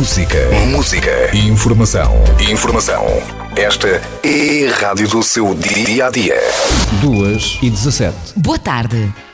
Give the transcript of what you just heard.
Música. Informação. Esta é a rádio do seu dia-a-dia. 2h17. Boa tarde.